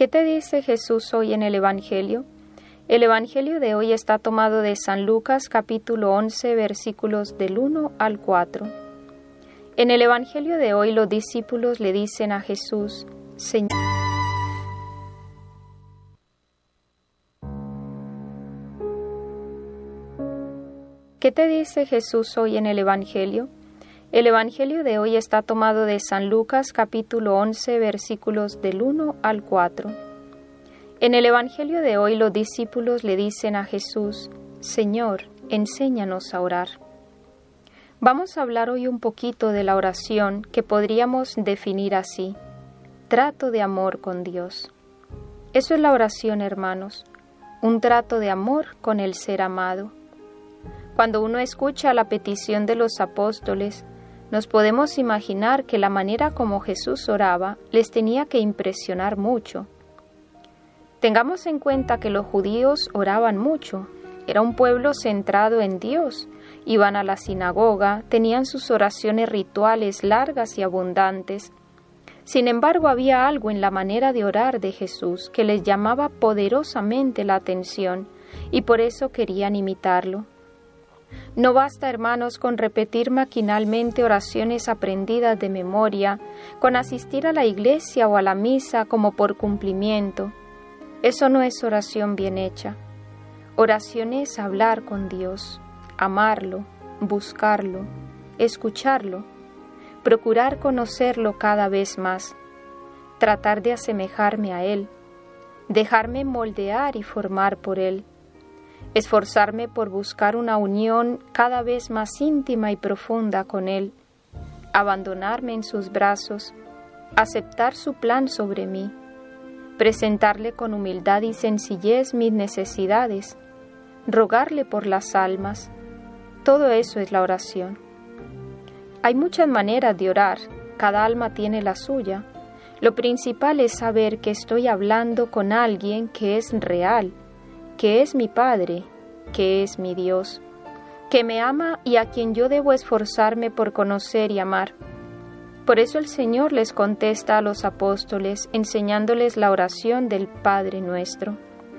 ¿Qué te dice Jesús hoy en el Evangelio? El Evangelio de hoy está tomado de San Lucas capítulo 11 versículos del 1 al 4. En el Evangelio de hoy los discípulos le dicen a Jesús, Señor. ¿Qué te dice Jesús hoy en el Evangelio? El Evangelio de hoy está tomado de San Lucas capítulo 11 versículos del 1 al 4. En el Evangelio de hoy los discípulos le dicen a Jesús, Señor, enséñanos a orar. Vamos a hablar hoy un poquito de la oración que podríamos definir así, trato de amor con Dios. Eso es la oración, hermanos, un trato de amor con el ser amado. Cuando uno escucha la petición de los apóstoles, nos podemos imaginar que la manera como Jesús oraba les tenía que impresionar mucho. Tengamos en cuenta que los judíos oraban mucho. Era un pueblo centrado en Dios. Iban a la sinagoga, tenían sus oraciones rituales largas y abundantes. Sin embargo, había algo en la manera de orar de Jesús que les llamaba poderosamente la atención y por eso querían imitarlo. No basta, hermanos, con repetir maquinalmente oraciones aprendidas de memoria, con asistir a la iglesia o a la misa como por cumplimiento. Eso no es oración bien hecha. Oración es hablar con Dios, amarlo, buscarlo, escucharlo, procurar conocerlo cada vez más, tratar de asemejarme a Él, dejarme moldear y formar por Él, esforzarme por buscar una unión cada vez más íntima y profunda con Él, abandonarme en sus brazos, aceptar su plan sobre mí, presentarle con humildad y sencillez mis necesidades, rogarle por las almas. Todo eso es la oración. Hay muchas maneras de orar, cada alma tiene la suya. Lo principal es saber que estoy hablando con alguien que es real, que es mi Padre, que es mi Dios, que me ama y a quien yo debo esforzarme por conocer y amar. Por eso el Señor les contesta a los apóstoles enseñándoles la oración del Padre Nuestro.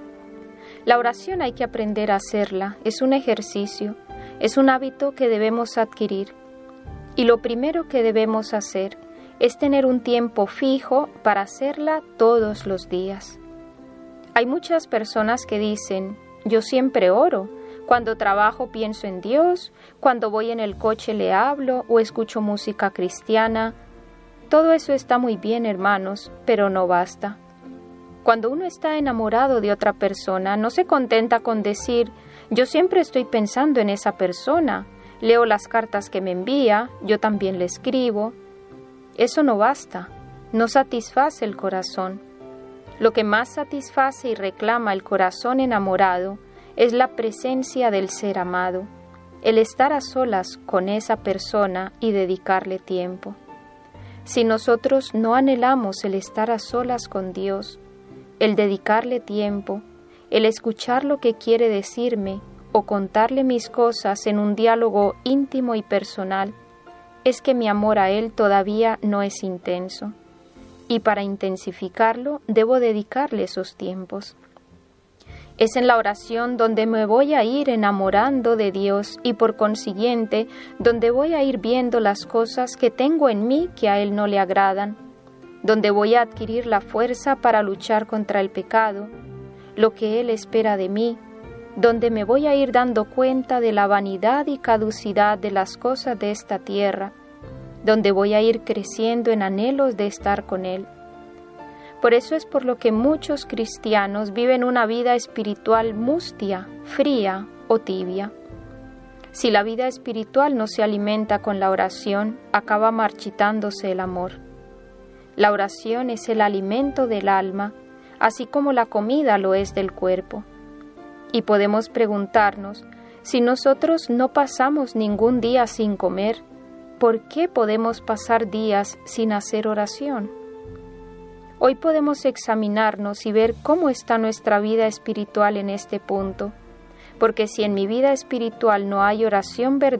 La oración hay que aprender a hacerla, es un ejercicio, es un hábito que debemos adquirir. Y lo primero que debemos hacer es tener un tiempo fijo para hacerla todos los días. Hay muchas personas que dicen, yo siempre oro, cuando trabajo pienso en Dios, cuando voy en el coche le hablo o escucho música cristiana. Todo eso está muy bien, hermanos, pero no basta. Cuando uno está enamorado de otra persona, no se contenta con decir, yo siempre estoy pensando en esa persona, leo las cartas que me envía, yo también le escribo. Eso no basta, no satisface el corazón. Lo que más satisface y reclama el corazón enamorado es la presencia del ser amado, el estar a solas con esa persona y dedicarle tiempo. Si nosotros no anhelamos el estar a solas con Dios, el dedicarle tiempo, el escuchar lo que quiere decirme o contarle mis cosas en un diálogo íntimo y personal, es que mi amor a Él todavía no es intenso. Y para intensificarlo, debo dedicarle esos tiempos. Es en la oración donde me voy a ir enamorando de Dios y por consiguiente, donde voy a ir viendo las cosas que tengo en mí que a Él no le agradan, donde voy a adquirir la fuerza para luchar contra el pecado, lo que Él espera de mí, donde me voy a ir dando cuenta de la vanidad y caducidad de las cosas de esta tierra, donde voy a ir creciendo en anhelos de estar con Él. Por eso es por lo que muchos cristianos viven una vida espiritual mustia, fría o tibia. Si la vida espiritual no se alimenta con la oración, acaba marchitándose el amor. La oración es el alimento del alma, así como la comida lo es del cuerpo. Y podemos preguntarnos, si nosotros no pasamos ningún día sin comer, ¿por qué podemos pasar días sin hacer oración? Hoy podemos examinarnos y ver cómo está nuestra vida espiritual en este punto, porque si en mi vida espiritual no hay oración verdadera,